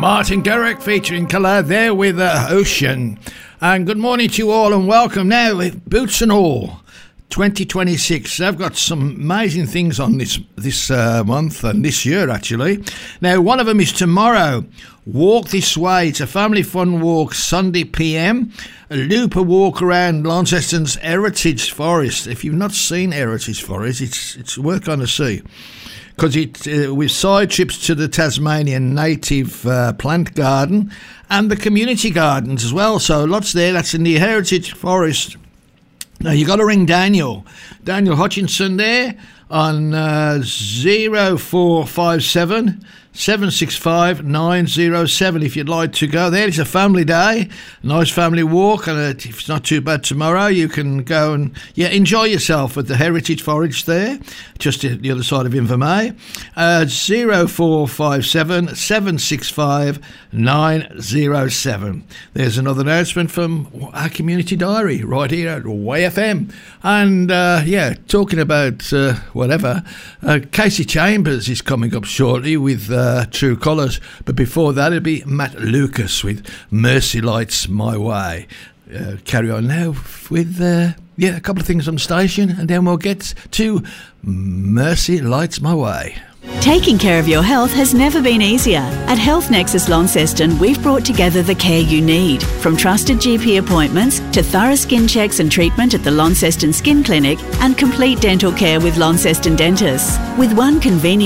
Martin Garrix featuring Colour there with Ocean. And good morning to you all and welcome now with Boots and All 2026. I've got some amazing things on this month and this year actually. Now one of them is tomorrow. Walk This Way. It's a family fun walk Sunday PM. A looper walk around Launceston's Heritage Forest. If you've not seen Heritage Forest, it's worth going to see. Because with side trips to the Tasmanian Native Plant Garden and the community gardens as well. So lots there. That's in the Heritage Forest. Now you got to ring Daniel Hutchinson there on 0457 765 907 if you'd like to go there. It's a family day, nice family walk, and if it's not too bad tomorrow, you can go and enjoy yourself at the Heritage Forest there, just at the other side of Invermay. 0457 765 907. There's another announcement from our community diary right here at Way FM. And talking about Casey Chambers is coming up shortly with True Colours, but before that it'll be Matt Lucas with Mercy Lights My Way. Carry on now with a couple of things on the station, and then we'll get to Mercy Lights My Way. Taking care of your health has never been easier. At Health Nexus Launceston, we've brought together the care you need. From trusted GP appointments to thorough skin checks and treatment at the Launceston Skin Clinic and complete dental care with Launceston Dentists. With one convenient